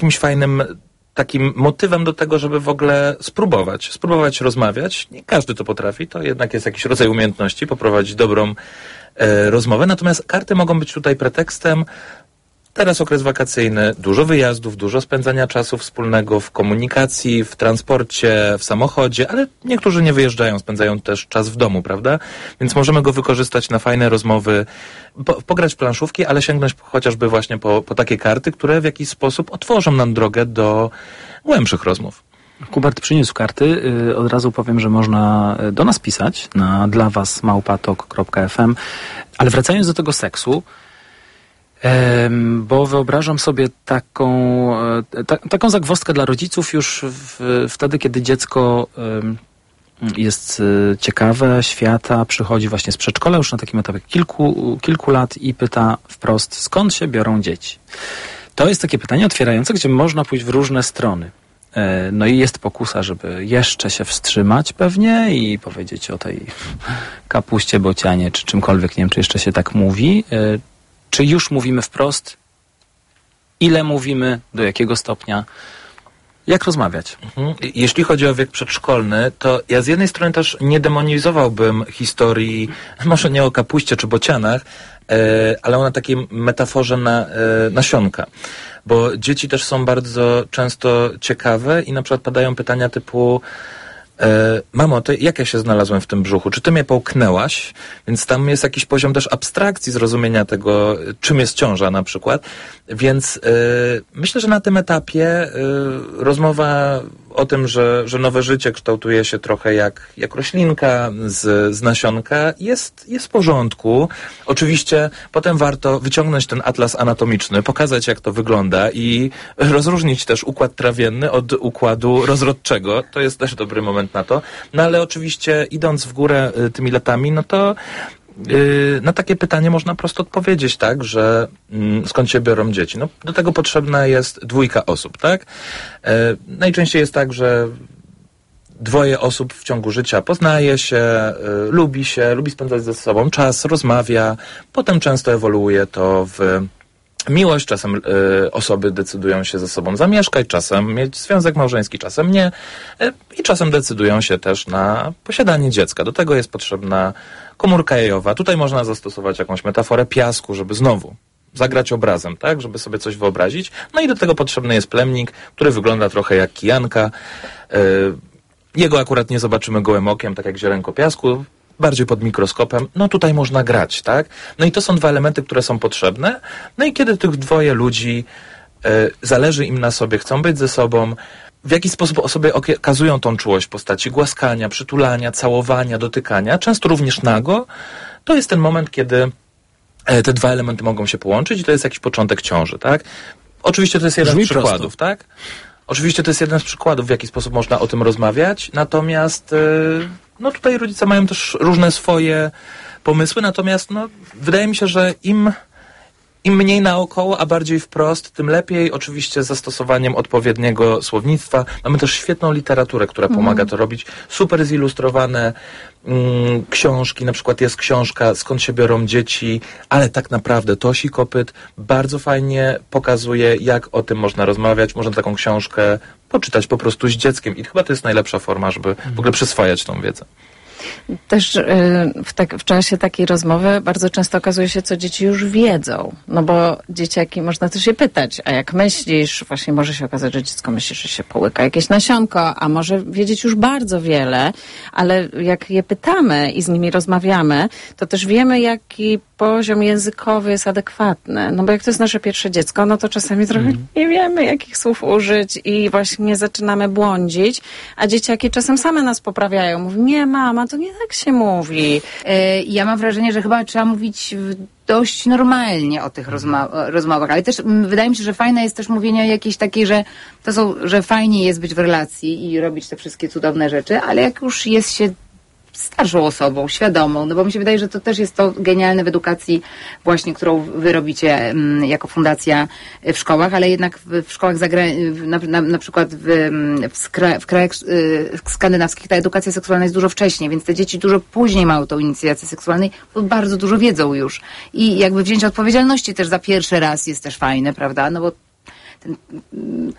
jakimś fajnym takim motywem do tego, żeby w ogóle spróbować rozmawiać. Nie każdy to potrafi, to jednak jest jakiś rodzaj umiejętności, poprowadzić dobrą rozmowę. Natomiast karty mogą być tutaj pretekstem. Teraz okres wakacyjny, dużo wyjazdów, dużo spędzania czasu wspólnego w komunikacji, w transporcie, w samochodzie, ale niektórzy nie wyjeżdżają, spędzają też czas w domu, prawda? Więc możemy go wykorzystać na fajne rozmowy, pograć w planszówki, ale sięgnąć chociażby właśnie po takie karty, które w jakiś sposób otworzą nam drogę do głębszych rozmów. Hubert przyniósł karty. Od razu powiem, że można do nas pisać na dlawas@tok.fm, ale wracając do tego seksu, bo wyobrażam sobie taką zagwozdkę dla rodziców już wtedy, kiedy dziecko jest ciekawe świata, przychodzi właśnie z przedszkola już na takim etapie kilku lat i pyta wprost, skąd się biorą dzieci? To jest takie pytanie otwierające, gdzie można pójść w różne strony. No i jest pokusa, żeby jeszcze się wstrzymać pewnie i powiedzieć o tej kapuście, bocianie czy czymkolwiek, nie wiem, czy jeszcze się tak mówi. Czy już mówimy wprost? Ile mówimy? Do jakiego stopnia? Jak rozmawiać? Jeśli chodzi o wiek przedszkolny, to ja z jednej strony też nie demonizowałbym historii, może nie o kapuście czy bocianach, ale o takiej metaforze nasionka. Bo dzieci też są bardzo często ciekawe i na przykład padają pytania typu mamo, to jak ja się znalazłem w tym brzuchu? Czy ty mnie połknęłaś? Więc tam jest jakiś poziom też abstrakcji, zrozumienia tego, czym jest ciąża na przykład. Więc myślę, że na tym etapie rozmowa o tym, że nowe życie kształtuje się trochę jak roślinka z nasionka, jest w porządku. Oczywiście potem warto wyciągnąć ten atlas anatomiczny, pokazać jak to wygląda i rozróżnić też układ trawienny od układu rozrodczego. To jest też dobry moment na to. No ale oczywiście idąc w górę tymi latami, no to na takie pytanie można prosto odpowiedzieć, tak, że skąd się biorą dzieci? No, do tego potrzebna jest 2 osób, tak? Najczęściej jest tak, że 2 osób w ciągu życia poznaje się, lubi spędzać ze sobą czas, rozmawia, potem często ewoluuje to w miłość, czasem osoby decydują się ze sobą zamieszkać, czasem mieć związek małżeński, czasem nie i czasem decydują się też na posiadanie dziecka. Do tego jest potrzebna komórka jajowa. Tutaj można zastosować jakąś metaforę piasku, żeby znowu zagrać obrazem, tak, żeby sobie coś wyobrazić. No i do tego potrzebny jest plemnik, który wygląda trochę jak kijanka. Jego akurat nie zobaczymy gołym okiem, tak jak ziarenko piasku, bardziej pod mikroskopem, no tutaj można grać, tak? No i to są 2 elementy, które są potrzebne. No i kiedy tych 2 ludzi zależy im na sobie, chcą być ze sobą, w jaki sposób sobie okazują tą czułość w postaci głaskania, przytulania, całowania, dotykania, często również nago, to jest ten moment, kiedy te 2 elementy mogą się połączyć i to jest jakiś początek ciąży, tak? Oczywiście to jest jeden z przykładów, tak? Oczywiście to jest jeden z przykładów, w jaki sposób można o tym rozmawiać, natomiast no tutaj rodzice mają też różne swoje pomysły, natomiast no, wydaje mi się, że im mniej naokoło, a bardziej wprost, tym lepiej. Oczywiście z zastosowaniem odpowiedniego słownictwa. Mamy też świetną literaturę, która pomaga to robić. Super zilustrowane książki. Na przykład jest książka Skąd się biorą dzieci, ale tak naprawdę Tosi Kopyt bardzo fajnie pokazuje, jak o tym można rozmawiać. Można taką książkę poczytać po prostu z dzieckiem i chyba to jest najlepsza forma, żeby w ogóle przyswajać tą wiedzę. Też w czasie takiej rozmowy bardzo często okazuje się, co dzieci już wiedzą. No bo dzieciaki, można też je pytać, a jak myślisz, właśnie może się okazać, że dziecko myśli, że się połyka jakieś nasionko, a może wiedzieć już bardzo wiele, ale jak je pytamy i z nimi rozmawiamy, to też wiemy, jaki poziom językowy jest adekwatny. No bo jak to jest nasze pierwsze dziecko, no to czasami trochę nie wiemy, jakich słów użyć i właśnie zaczynamy błądzić, a dzieciaki czasem same nas poprawiają. Mówią, nie mama, to nie tak się mówi. Ja mam wrażenie, że chyba trzeba mówić dość normalnie o tych rozmowach, ale też wydaje mi się, że fajne jest też mówienie jakiejś takiej, że fajnie jest być w relacji i robić te wszystkie cudowne rzeczy, ale jak już jest się starszą osobą, świadomą, no bo mi się wydaje, że to też jest to genialne w edukacji właśnie, którą wy robicie jako fundacja w szkołach, ale jednak w szkołach na przykład w krajach skandynawskich ta edukacja seksualna jest dużo wcześniej, więc te dzieci dużo później mają tą inicjację seksualnej, bo bardzo dużo wiedzą już. I jakby wzięcie odpowiedzialności też za pierwszy raz jest też fajne, prawda? No bo ten